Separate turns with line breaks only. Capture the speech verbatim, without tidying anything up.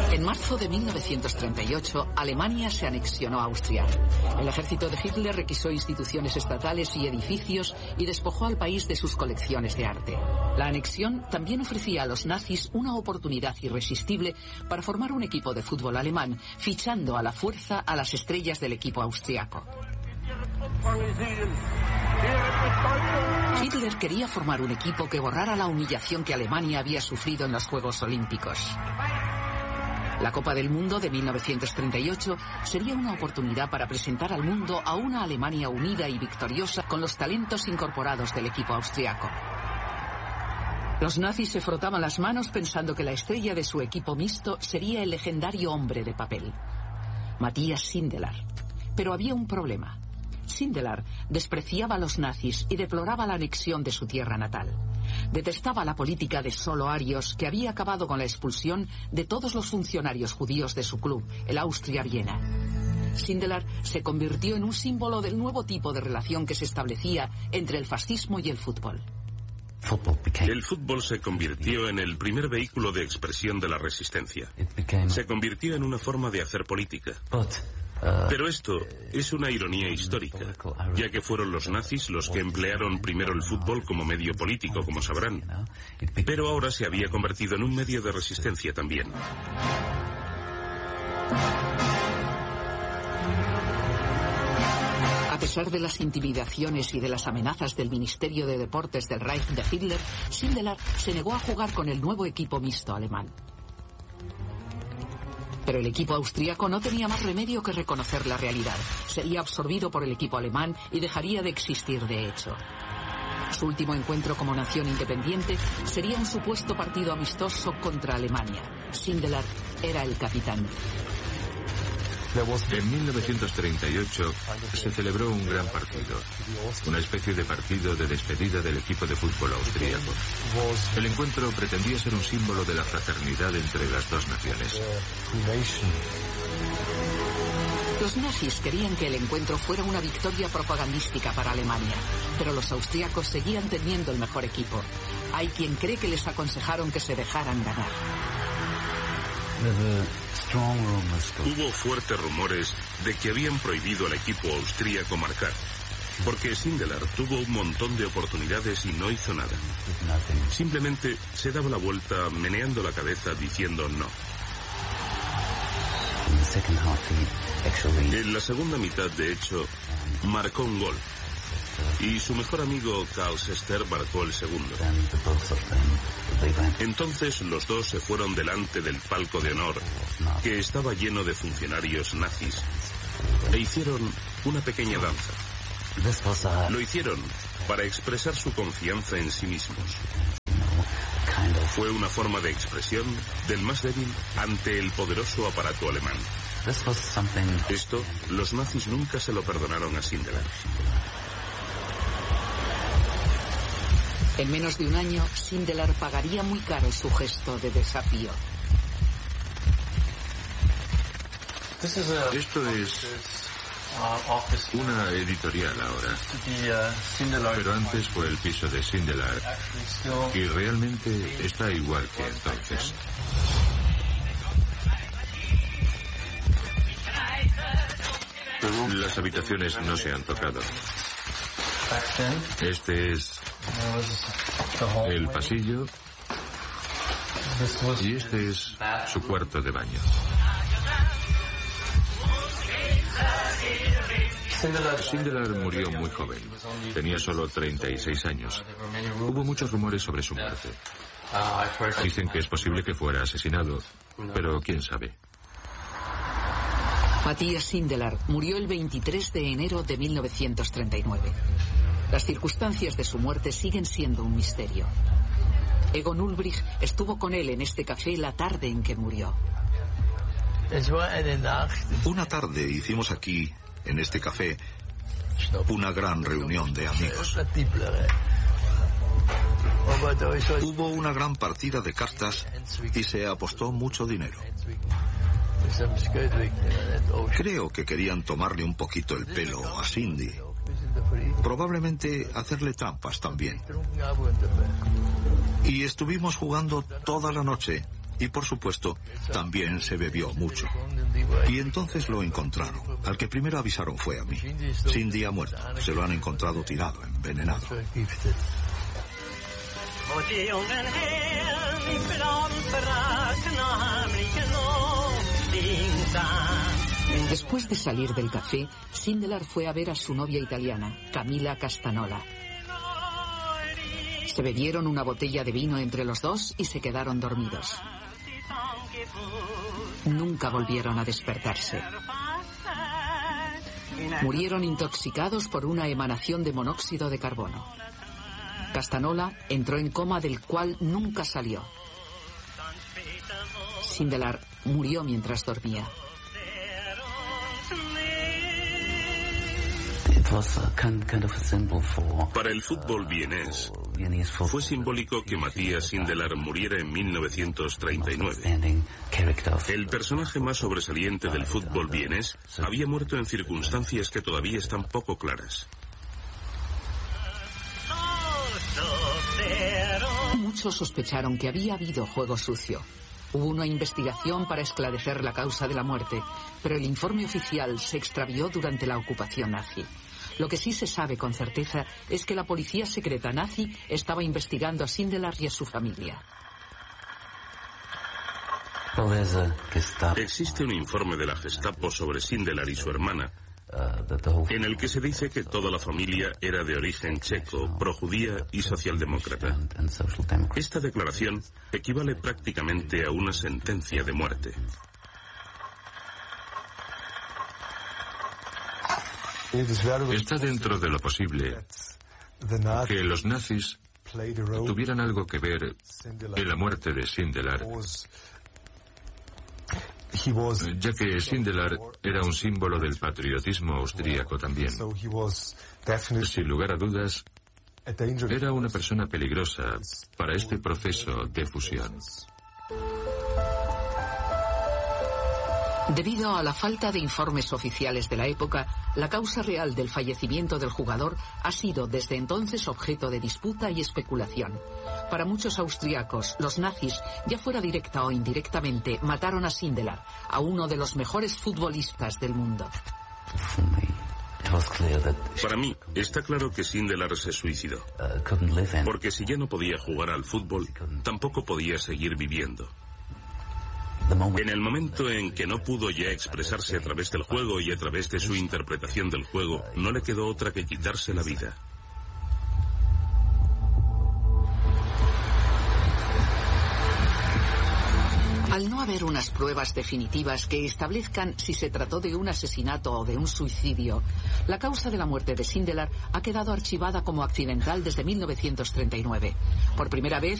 En marzo de mil novecientos treinta y ocho, Alemania se anexionó a Austria. El ejército de Hitler requisó instituciones estatales y edificios y despojó al país de sus colecciones de arte. La anexión también ofrecía a los nazis una oportunidad irresistible para formar un equipo de fútbol alemán, fichando a la fuerza a las estrellas del equipo austriaco. Hitler quería formar un equipo que borrara la humillación que Alemania había sufrido en los Juegos Olímpicos. La Copa del Mundo de mil novecientos treinta y ocho sería una oportunidad para presentar al mundo a una Alemania unida y victoriosa con los talentos incorporados del equipo austriaco. Los nazis se frotaban las manos pensando que la estrella de su equipo mixto sería el legendario hombre de papel, Matthias Sindelar. Pero había un problema. Sindelar despreciaba a los nazis y deploraba la anexión de su tierra natal. Detestaba la política de solo arios que había acabado con la expulsión de todos los funcionarios judíos de su club, el Austria Viena. Sindelar se convirtió en un símbolo del nuevo tipo de relación que se establecía entre el fascismo y el fútbol.
El fútbol se convirtió en el primer vehículo de expresión de la resistencia. Se convirtió en una forma de hacer política. Pero esto es una ironía histórica, ya que fueron los nazis los que emplearon primero el fútbol como medio político, como sabrán. Pero ahora se había convertido en un medio de resistencia también.
A pesar de las intimidaciones y de las amenazas del Ministerio de Deportes del Reich de Hitler, Sindelar se negó a jugar con el nuevo equipo mixto alemán. Pero el equipo austríaco no tenía más remedio que reconocer la realidad. Sería absorbido por el equipo alemán y dejaría de existir de hecho. Su último encuentro como nación independiente sería un supuesto partido amistoso contra Alemania. Sindelar era el capitán.
En mil novecientos treinta y ocho se celebró un gran partido, una especie de partido de despedida del equipo de fútbol austríaco. El encuentro pretendía ser un símbolo de la fraternidad entre las dos naciones.
Los nazis querían que el encuentro fuera una victoria propagandística para Alemania, pero los austriacos seguían teniendo el mejor equipo. Hay quien cree que les aconsejaron que se dejaran ganar.
Hubo fuertes rumores de que habían prohibido al equipo austríaco marcar, porque Sindelar tuvo un montón de oportunidades y no hizo nada. Simplemente se daba la vuelta meneando la cabeza diciendo no. En la segunda mitad, de hecho, marcó un gol. Y su mejor amigo Karl Sester marcó el segundo. Entonces los dos se fueron delante del palco de honor, que estaba lleno de funcionarios nazis, e hicieron una pequeña danza. Lo hicieron para expresar su confianza en sí mismos. Fue una forma de expresión del más débil ante el poderoso aparato alemán. Esto, los nazis nunca se lo perdonaron a Sindelar.
En menos de un año, Sindelar pagaría muy caro su gesto de desafío.
Esto es una editorial ahora, pero antes fue el piso de Sindelar y realmente está igual que entonces. Las habitaciones no se han tocado. Este es el pasillo y este es su cuarto de baño. Sindelar murió muy joven. Tenía solo treinta y seis años. Hubo muchos rumores sobre su muerte. Dicen que es posible que fuera asesinado, pero quién sabe.
Matthias Sindelar murió el veintitrés de enero de mil novecientos treinta y nueve. Las circunstancias de su muerte siguen siendo un misterio. Egon Ulbricht estuvo con él en este café la tarde en que murió.
Una tarde hicimos aquí, en este café, una gran reunión de amigos. Hubo una gran partida de cartas y se apostó mucho dinero. Creo que querían tomarle un poquito el pelo a Cindy. Probablemente hacerle trampas también. Y estuvimos jugando toda la noche Y por supuesto, también se bebió mucho. Y entonces lo encontraron. Al que primero avisaron fue a mí. Cindy ha muerto. Se lo han encontrado tirado, envenenado.
Después de salir del café, Sindelar fue a ver a su novia italiana, Camilla Castanola. Se bebieron una botella de vino entre los dos y se quedaron dormidos. Nunca volvieron a despertarse. Murieron intoxicados por una emanación de monóxido de carbono. Castanola entró en coma del cual nunca salió. Sindelar murió mientras dormía.
Para el fútbol vienés, fue simbólico que Matías Sindelar muriera en mil novecientos treinta y nueve. El personaje más sobresaliente del fútbol vienés había muerto en circunstancias que todavía están poco claras.
Muchos sospecharon que había habido juego sucio. Hubo una investigación para esclarecer la causa de la muerte, pero el informe oficial se extravió durante la ocupación nazi. Lo que sí se sabe con certeza es que la policía secreta nazi estaba investigando a Sindelar y a su familia.
Existe un informe de la Gestapo sobre Sindelar y su hermana, en el que se dice que toda la familia era de origen checo, projudía y socialdemócrata. Esta declaración equivale prácticamente a una sentencia de muerte.
Está dentro de lo posible que los nazis tuvieran algo que ver en la muerte de Sindelar, ya que Sindelar era un símbolo del patriotismo austríaco también. Sin lugar a dudas, era una persona peligrosa para este proceso de fusión.
Debido a la falta de informes oficiales de la época, la causa real del fallecimiento del jugador ha sido desde entonces objeto de disputa y especulación. Para muchos austriacos, los nazis, ya fuera directa o indirectamente, mataron a Sindelar, a uno de los mejores futbolistas del mundo.
Para mí, está claro que Sindelar se suicidó, porque si ya no podía jugar al fútbol, tampoco podía seguir viviendo. En el momento en que no pudo ya expresarse a través del juego y a través de su interpretación del juego, no le quedó otra que quitarse la vida.
Al no haber unas pruebas definitivas que establezcan si se trató de un asesinato o de un suicidio, la causa de la muerte de Sindelar ha quedado archivada como accidental desde mil novecientos treinta y nueve. Por primera vez,